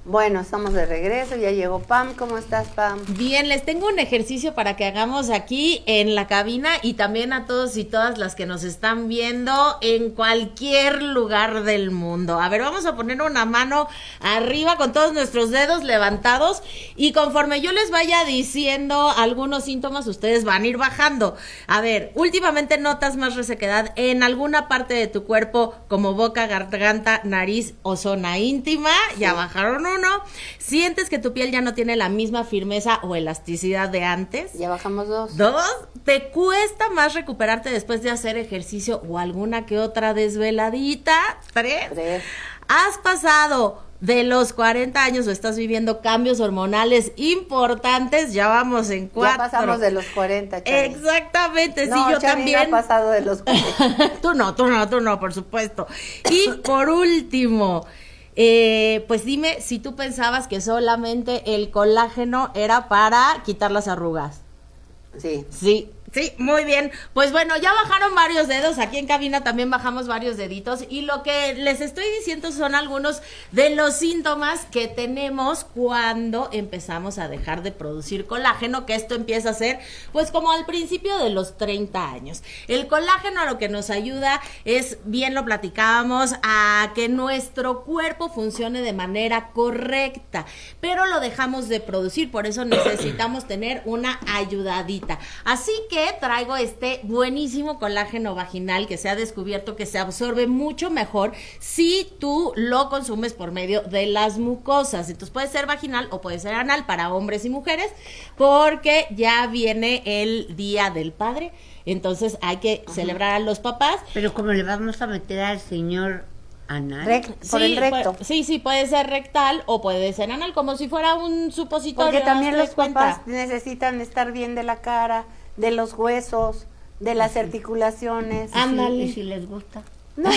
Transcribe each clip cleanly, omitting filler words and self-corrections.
Bueno, estamos de regreso, ya llegó Pam. ¿Cómo estás, Pam? Bien, les tengo un ejercicio para que hagamos aquí en la cabina y también a todos y todas las que nos están viendo en cualquier lugar del mundo. A ver, vamos a poner una mano arriba con todos nuestros dedos levantados y conforme yo les vaya diciendo algunos síntomas, ustedes van a ir bajando. A ver, últimamente notas más resequedad en alguna parte de tu cuerpo como boca, garganta, nariz o zona íntima. Sí. Ya bajaron uno. ¿Sientes que tu piel ya no tiene la misma firmeza o elasticidad de antes? Ya bajamos 2. 2. ¿Te cuesta más recuperarte después de hacer ejercicio o alguna que otra desveladita? 3. ¿Has pasado de los 40 años o estás viviendo cambios hormonales importantes? Ya vamos en 4. Ya pasamos de los 40, Chavi. Exactamente, no, sí, yo Chavi también. No ha pasado de los 40. Tú no, por supuesto. Y por último, pues dime si tú pensabas que solamente el colágeno era para quitar las arrugas. Sí, muy bien. Pues bueno, ya bajaron varios dedos. Aquí en cabina también bajamos varios deditos. Y lo que les estoy diciendo son algunos de los síntomas que tenemos cuando empezamos a dejar de producir colágeno, que esto empieza a ser, pues como al principio de los 30 años. El colágeno a lo que nos ayuda es, bien lo platicábamos, a que nuestro cuerpo funcione de manera correcta, pero lo dejamos de producir, por eso necesitamos tener una ayudadita. Así que traigo este buenísimo colágeno vaginal que se ha descubierto que se absorbe mucho mejor si tú lo consumes por medio de las mucosas. Entonces puede ser vaginal o puede ser anal para hombres y mujeres, porque ya viene el Día del Padre, entonces hay que celebrar a los papás. Pero como le vamos a meter al señor anal, por el recto. Sí, puede ser rectal o puede ser anal, como si fuera un supositorio. Porque también los papás necesitan estar bien de la cara, de los huesos, de las articulaciones. Ándale. ¿Y si les gusta? No,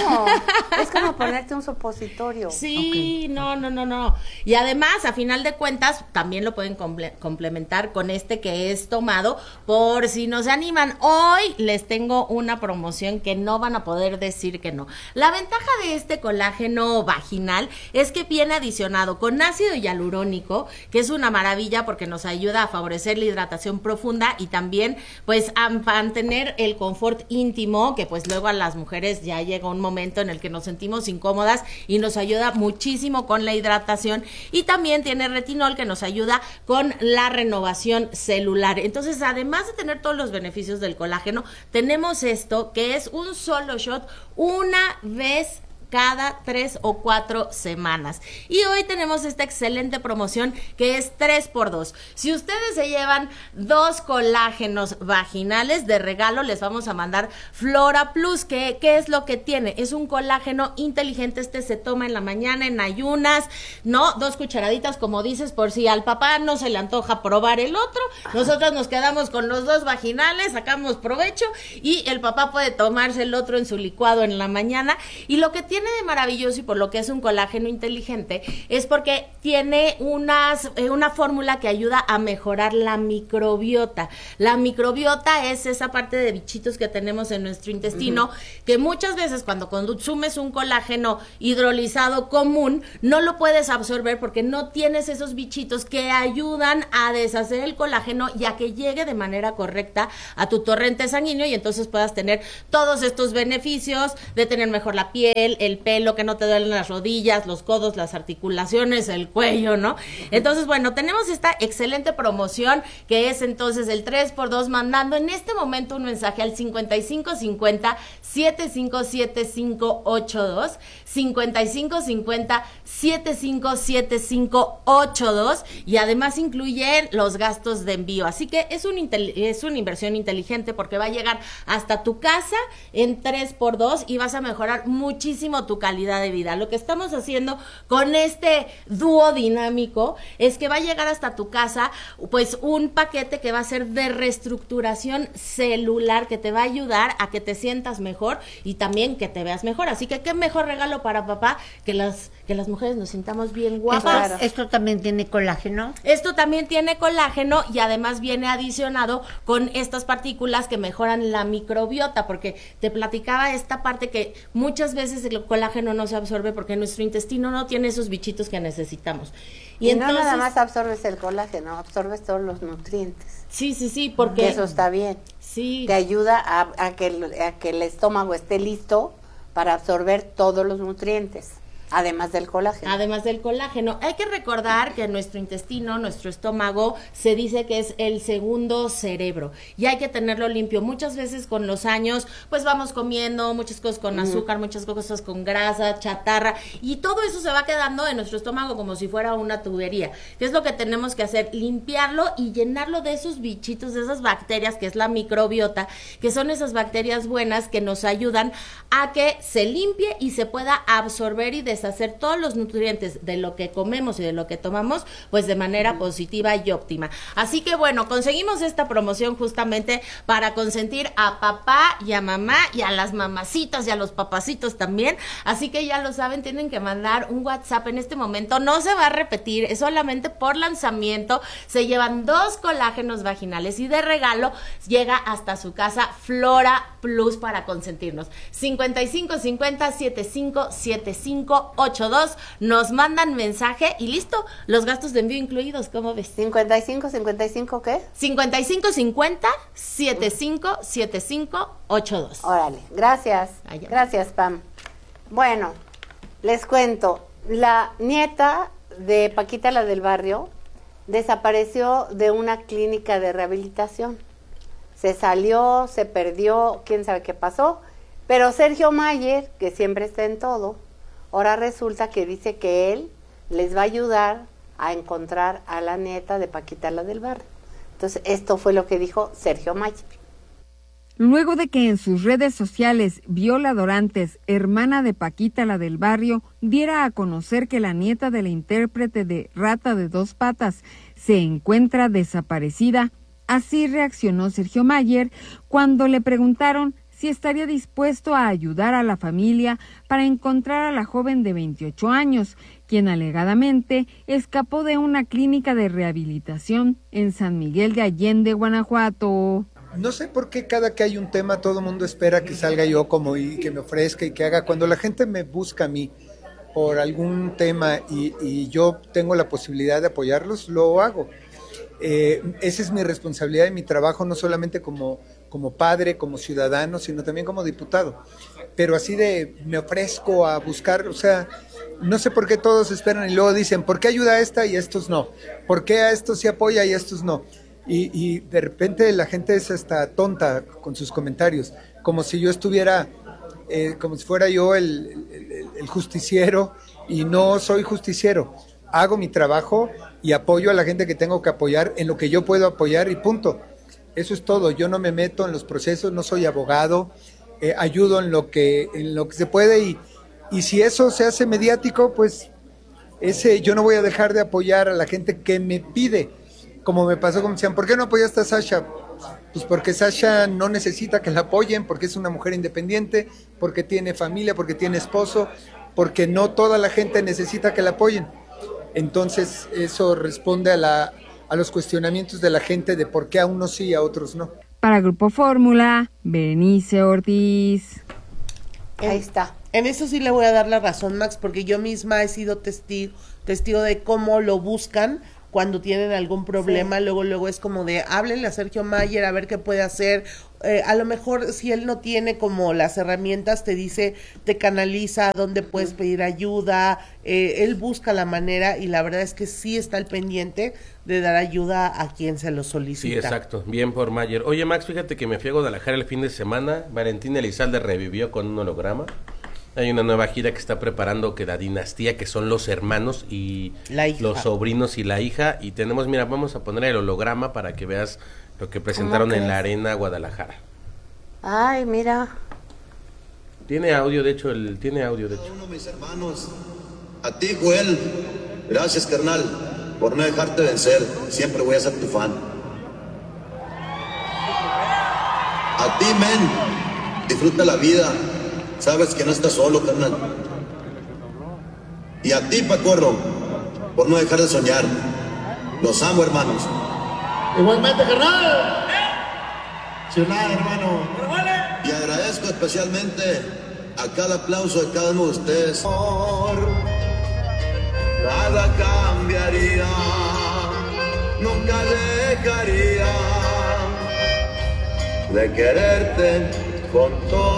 es como ponerte un supositorio. Sí, okay. No. Y además, a final de cuentas, también lo pueden complementar con este que es tomado, por si no se animan. Hoy les tengo una promoción que no van a poder decir que no. La ventaja de este colágeno vaginal es que viene adicionado con ácido hialurónico, que es una maravilla porque nos ayuda a favorecer la hidratación profunda y también, pues, a mantener el confort íntimo, que pues luego a las mujeres ya llega un momento en el que nos sentimos incómodas y nos ayuda muchísimo con la hidratación, y también tiene retinol que nos ayuda con la renovación celular. Entonces, además de tener todos los beneficios del colágeno, tenemos esto que es un solo shot una vez cada 3 o 4 semanas. Y hoy tenemos esta excelente promoción que es 3x2. Si ustedes se llevan 2 colágenos vaginales de regalo, les vamos a mandar Flora Plus. ¿Qué es lo que tiene? Es un colágeno inteligente. Este se toma en la mañana, en ayunas, ¿no? 2 cucharaditas, como dices, por si al papá no se le antoja probar el otro. Nosotros nos quedamos con los 2 vaginales, sacamos provecho, y el papá puede tomarse el otro en su licuado en la mañana. Y lo que tiene de maravilloso, y por lo que es un colágeno inteligente, es porque tiene una fórmula que ayuda a mejorar la microbiota. La microbiota es esa parte de bichitos que tenemos en nuestro intestino, que muchas veces cuando consumes un colágeno hidrolizado común, no lo puedes absorber porque no tienes esos bichitos que ayudan a deshacer el colágeno y a que llegue de manera correcta a tu torrente sanguíneo, y entonces puedas tener todos estos beneficios de tener mejor la piel, el pelo, que no te duelen las rodillas, los codos, las articulaciones, el cuello, ¿no? Entonces, bueno, tenemos esta excelente promoción que es entonces el 3x2, mandando en este momento un mensaje al 5550-757582, 5550-757582, y además incluye los gastos de envío. Así que es una inversión inteligente porque va a llegar hasta tu casa en 3x2 y vas a mejorar muchísimo tu calidad de vida. Lo que estamos haciendo con este dúo dinámico es que va a llegar hasta tu casa pues un paquete que va a ser de reestructuración celular, que te va a ayudar a que te sientas mejor y también que te veas mejor. Así que qué mejor regalo para papá que las mujeres nos sintamos bien guapas. ¿Esto también tiene colágeno? Esto también tiene colágeno y además viene adicionado con estas partículas que mejoran la microbiota, porque te platicaba esta parte que muchas veces colágeno no se absorbe porque nuestro intestino no tiene esos bichitos que necesitamos. Y entonces, no nada más absorbes el colágeno, absorbes todos los nutrientes. Sí, porque... Eso está bien. Sí. Te ayuda a que el estómago esté listo para absorber todos los nutrientes. Además del colágeno. Además del colágeno. Hay que recordar que nuestro intestino, nuestro estómago, se dice que es el segundo cerebro y hay que tenerlo limpio. Muchas veces con los años, pues vamos comiendo muchas cosas con azúcar, muchas cosas con grasa, chatarra, y todo eso se va quedando en nuestro estómago como si fuera una tubería. ¿Qué es lo que tenemos que hacer? Limpiarlo y llenarlo de esos bichitos, de esas bacterias, que es la microbiota, que son esas bacterias buenas que nos ayudan a que se limpie y se pueda absorber y deshacer todos los nutrientes de lo que comemos y de lo que tomamos, pues de manera positiva y óptima. Así que bueno, conseguimos esta promoción justamente para consentir a papá y a mamá y a las mamacitas y a los papacitos también. Así que ya lo saben, tienen que mandar un WhatsApp en este momento. No se va a repetir, es solamente por lanzamiento. Se llevan 2 colágenos vaginales y de regalo llega hasta su casa Flora Plus para consentirnos. 5550-757582. Nos mandan mensaje y listo, los gastos de envío incluidos, ¿cómo ves? 55 ¿qué? 5550-757582. Órale, gracias. Allá. Gracias, Pam. Bueno, les cuento, la nieta de Paquita, la del barrio, desapareció de una clínica de rehabilitación. Se salió, se perdió, quién sabe qué pasó, pero Sergio Mayer, que siempre está en todo, ahora resulta que dice que él les va a ayudar a encontrar a la nieta de Paquita, la del barrio. Entonces, esto fue lo que dijo Sergio Mayer. Luego de que en sus redes sociales Viola Dorantes, hermana de Paquita, la del barrio, diera a conocer que la nieta de la intérprete de Rata de 2 patas se encuentra desaparecida, así reaccionó Sergio Mayer cuando le preguntaron si estaría dispuesto a ayudar a la familia para encontrar a la joven de 28 años, quien alegadamente escapó de una clínica de rehabilitación en San Miguel de Allende, Guanajuato. No sé por qué cada que hay un tema todo el mundo espera que salga yo como y que me ofrezca y que haga. Cuando la gente me busca a mí por algún tema y yo tengo la posibilidad de apoyarlos, lo hago. Esa es mi responsabilidad y mi trabajo, no solamente como padre, como ciudadano, sino también como diputado. Pero así de me ofrezco a buscar, o sea, no sé por qué todos esperan y luego dicen, ¿por qué ayuda a esta y a estos no? ¿Por qué a estos sí apoya y a estos no? Y de repente la gente es hasta tonta con sus comentarios, como si yo estuviera, como si fuera yo el justiciero, y no soy justiciero. Hago mi trabajo y apoyo a la gente que tengo que apoyar en lo que yo puedo apoyar y punto. Eso es todo. Yo no me meto en los procesos, no soy abogado, ayudo en lo que se puede y si eso se hace mediático, pues yo no voy a dejar de apoyar a la gente que me pide. Como me pasó, como decían, ¿por qué no apoyaste a Sasha? Pues porque Sasha no necesita que la apoyen, porque es una mujer independiente, porque tiene familia, porque tiene esposo, porque no toda la gente necesita que la apoyen. Entonces eso responde a los cuestionamientos de la gente de por qué a unos sí y a otros no. Para Grupo Fórmula, Berenice Ortiz. Ahí está. En eso sí le voy a dar la razón, Max, porque yo misma he sido testigo de cómo lo buscan cuando tienen algún problema. Sí. Luego es como de, háblenle a Sergio Mayer a ver qué puede hacer. A lo mejor si él no tiene como las herramientas, te dice, te canaliza a dónde puedes pedir ayuda. Él busca la manera y la verdad es que sí está al pendiente de dar ayuda a quien se lo solicita. Sí, exacto. Bien por Mayer. Oye, Max, fíjate que me fui a Guadalajara el fin de semana. Valentina Elizalde revivió con un holograma. Hay una nueva gira que está preparando que la dinastía, que son los hermanos y los sobrinos y la hija. Y tenemos, mira, vamos a poner el holograma para que veas lo que presentaron en la Arena Guadalajara. Ay, mira. Tiene audio, de hecho, Uno, mis hermanos, a ti, Joel, gracias, carnal, por no dejarte vencer. Siempre voy a ser tu fan. A ti, men, disfruta la vida. Sabes que no estás solo, carnal. Y a ti, Pacorro, por no dejar de soñar. Los amo, hermanos. Igualmente, carnal. Chulada, hermano. Y agradezco especialmente a cada aplauso de cada uno de ustedes. Nada cambiaría, nunca dejaría de quererte con todo.